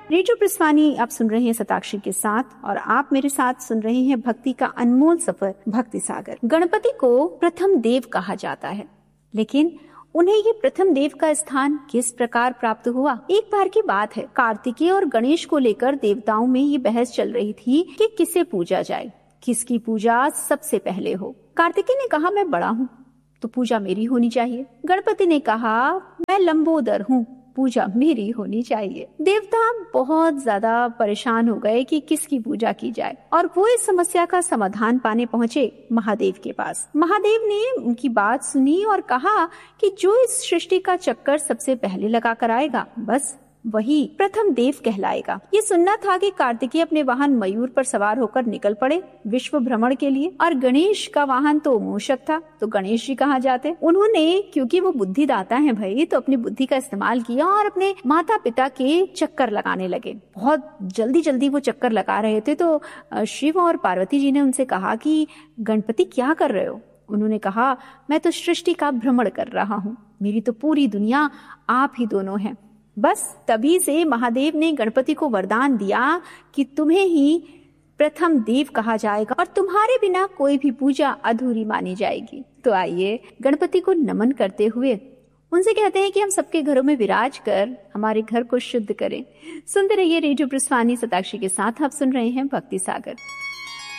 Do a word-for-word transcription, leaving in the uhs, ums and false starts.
Radio प्रस्थानी आप सुन रहे हैं शताक्षी के साथ और आप मेरे साथ सुन रहे हैं भक्ति का अनमोल सफर भक्ति सागर। गणपति को प्रथम देव कहा जाता है, लेकिन उन्हें ये प्रथम देव का स्थान किस प्रकार प्राप्त हुआ? एक बार की बात है, कार्तिकेय और गणेश को लेकर देवताओं में ये बहस चल रही थी कि किसे पूजा जाए, किसकी पूजा सबसे पहले हो। कार्तिकेय ने कहा मैं बड़ा हूँ तो पूजा मेरी होनी चाहिए। गणपति ने कहा मैं लंबोदर हूँ, पूजा मेरी होनी चाहिए। देवता बहुत ज्यादा परेशान हो गए कि किसकी पूजा की जाए और वो इस समस्या का समाधान पाने पहुंचे महादेव के पास। महादेव ने उनकी बात सुनी और कहा कि जो इस सृष्टि का चक्कर सबसे पहले लगा कर आएगा बस वही प्रथम देव कहलाएगा। ये सुनना था कि कार्तिकेय अपने वाहन मयूर पर सवार होकर निकल पड़े विश्व भ्रमण के लिए और गणेश का वाहन तो मूषक था, तो गणेश जी कहाँ जाते? उन्होंने, क्योंकि वो बुद्धिदाता हैं भाई, तो अपनी बुद्धि का इस्तेमाल किया और अपने माता पिता के चक्कर लगाने लगे। बहुत जल्दी जल्दी वो चक्कर लगा रहे थे तो शिव और पार्वती जी ने उनसे कहा कि गणपति क्या कर रहे हो? उन्होंने कहा मैं तो सृष्टि का भ्रमण कर रहा हूँ, मेरी तो पूरी दुनिया आप ही दोनों हैं। बस तभी से महादेव ने गणपति को वरदान दिया कि तुम्हें ही प्रथम देव कहा जाएगा और तुम्हारे बिना कोई भी पूजा अधूरी मानी जाएगी। तो आइए गणपति को नमन करते हुए उनसे कहते हैं कि हम सबके घरों में विराज कर हमारे घर को शुद्ध करें। सुनते रहिए रेडियो प्रस्थानी शताक्षी के साथ, आप सुन रहे हैं भक्ति सागर।